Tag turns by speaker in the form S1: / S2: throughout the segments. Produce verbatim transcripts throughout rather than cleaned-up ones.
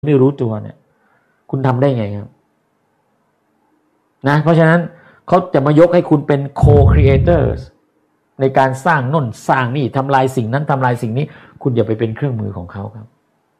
S1: ไม่รู้ตัวเนี่ยคุณทำได้ไงครับนะเพราะฉะนั้นเขาจะมายกให้คุณเป็น co-creators ในการสร้างน่นสร้างนี่ทำลายสิ่งนั้นทำลายสิ่งนี้คุณอย่าไปเป็นเครื่องมือของเขาครับ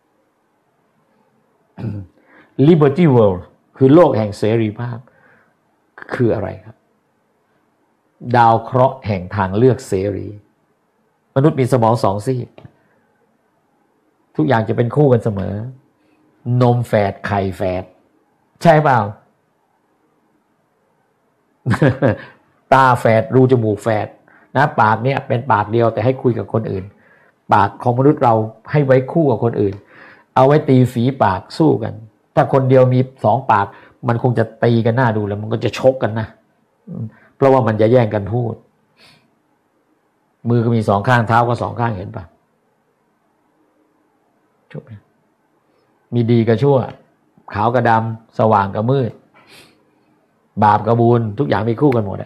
S1: Liberty World คือโลกแห่งเสรีภาพคืออะไรครับดาวเคราะห์แห่งทางเลือกเสรีมนุษย์มีสมองสองซีกทุกอย่างจะเป็นคู่กันเสมอนมแฝดไข่แฝดใช่เปล่า ตาแฝดรูจมูกแฝดนะปากเนี่ยเป็นปากเดียวแต่ให้คุยกับคนอื่นปากของมนุษย์เราให้ไว้คู่กับคนอื่นเอาไว้ตีฝีปากสู้กันถ้าคนเดียวมีสองปากมันคงจะตีกันหน้าดูแล้วมันก็จะชกกันนะเพราะว่ามันจะแย่งกันพูดมือก็มีสองข้างเท้าก็สองข้างเห็นปะจบไหมมีดีกับชั่วขาวกับดำสว่างกับมืดบาปกับบุญทุกอย่างมีคู่กันหมดอะ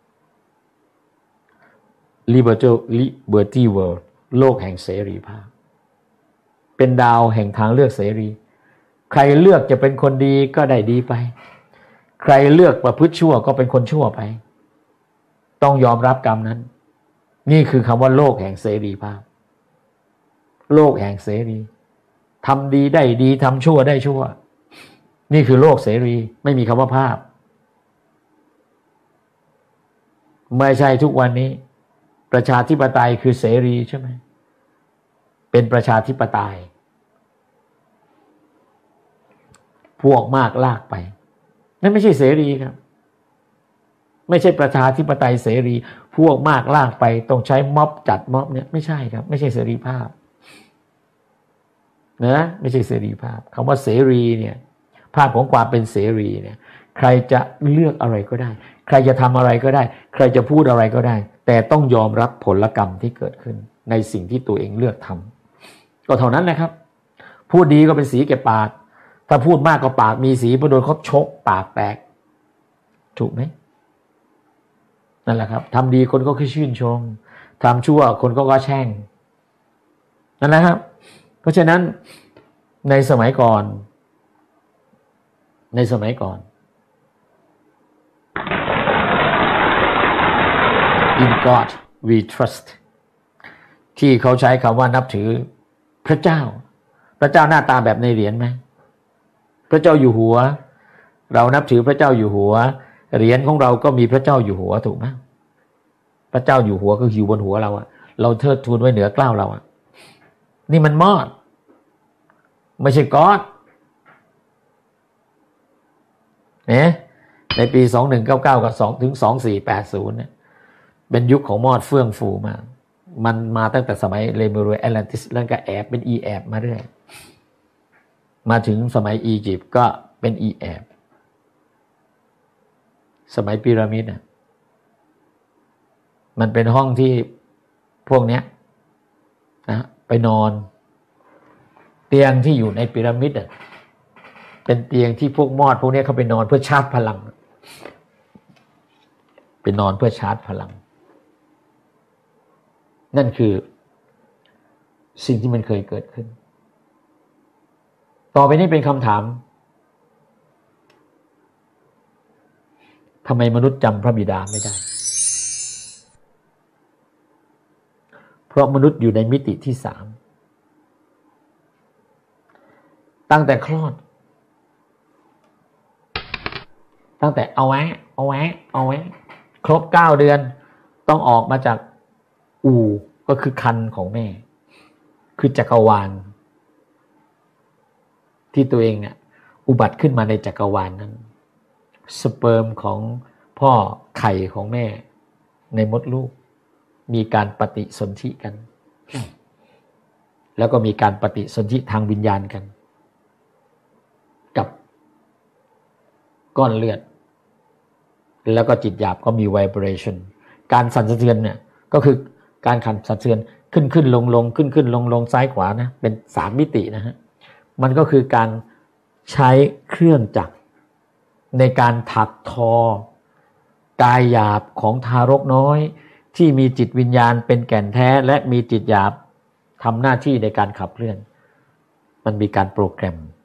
S1: Liberty Liberty World โลกแห่งเสรีภาพเป็นดาวแห่งทางเลือกเสรีใครเลือกจะเป็นคนดีก็ได้ดีไปใครเลือกประพฤติชั่วก็เป็นคนชั่วไปต้องยอมรับกรรมนั้นนี่คือคำว่าโลกแห่งเสรีภาพโลกแห่งเสรีทำดีได้ดีทำชั่วได้ชั่วนี่คือโลกเสรีไม่มีคำว่าภาพไม่ใช่ทุกวันนี้ประชาธิปไตยคือเสรีใช่ไหมเป็นประชาธิปไตยพวกมากลากไปนั่นไม่ใช่เสรีครับไม่ใช่ประชาธิปไตยเสรีพวกมากลากไปต้องใช้ม็อบจัดม็อบเนี่ยไม่ใช่ครับไม่ใช่เสรีภาพนะไม่ใช่เสรีภาพคำว่าเสรีเนี่ยภาพของความเป็นเสรีเนี่ยใครจะเลือกอะไรก็ได้ใครจะทำอะไรก็ได้ใครจะพูดอะไรก็ได้แต่ต้องยอมรับผลกรรมที่เกิดขึ้นในสิ่งที่ตัวเองเลือกทำก็เท่านั้นนะครับพูดดีก็เป็นสีแก่ปากถ้าพูดมากก็ปากมีสีพอโดนเขาชกปากแตกถูกไหมนั่นแหละครับทำดีคนก็คือชื่นชมทำชั่วคนก็ก็แช่งนั่นแหละครับเพราะฉะนั้นในสมัยก่อนในสมัยก่อน In God we trust ที่เขาใช้คำว่านับถือพระเจ้าพระเจ้าหน้าตาแบบในเหรียญไหมพระเจ้าอยู่หัวเรานับถือพระเจ้าอยู่หัวเหรียญของเราก็มีพระเจ้าอยู่หัวถูกไหมพระเจ้าอยู่หัวก็อยู่บนหัวเราอะเราเทิดทูนไว้เหนือเกล้าเราอะนี่มันมอดไม่ใช่ก๊อดเนี่ยในปีสองพันหนึ่งร้อยเก้าสิบเก้ากับ2ถึงสองพันสี่ร้อยแปดสิบเนี่ยเป็นยุคของมอดเฟื่องฟูมากมันมาตั้งแต่สมัยเลมูเรียแอตแลนติสแล้วก็แอบเป็นอีแอบมาเรื่อยมาถึงสมัยอียิปต์ก็เป็นอีแอบสมัยพีระมิดน่ะมันเป็นห้องที่พวกเนี้ยนะไปนอนเตียงที่อยู่ในพีระมิดอ่ะเป็นเตียงที่พวกมอดพวกนี้เขาไปนอนเพื่อชาร์จพลังไปนอนเพื่อชาร์จพลังนั่นคือสิ่งที่มันเคยเกิดขึ้นต่อไปนี้เป็นคำถามทำไมมนุษย์จำพระบิดาไม่ได้เพราะมนุษย์อยู่ในมิติที่สามตั้งแต่คลอดตั้งแต่เอาแวะเอาแวะเอาแวะครบเก้าเดือนต้องออกมาจากอู่ก็คือครรภ์ของแม่คือจักรวาลที่ตัวเองเนี่ยอุบัติขึ้นมาในจักรวาลนั้นสเปิร์มของพ่อไข่ของแม่ในมดลูกมีการปฏิสนธิกันแล้วก็มีการปฏิสนธิทางวิญญาณกันกับก้อนเลือดแล้วก็จิตหยาบก็มี vibration การสั่นสะเทือนเนี่ยก็คือการสั่นสะเทือนขึ้นขึ้นลงลงขึ้นขึ้นลงลงซ้ายขวานะเป็นสามมิตินะฮะมันก็คือการใช้เครื่องจักรในการถักทอกายหยาบของทารกน้อยที่มีจิตวิญญาณเป็นแก่นแท้และมีจิตหยาบทำหน้าที่ในการขับเคลื่อนมันมีการโปรแกรม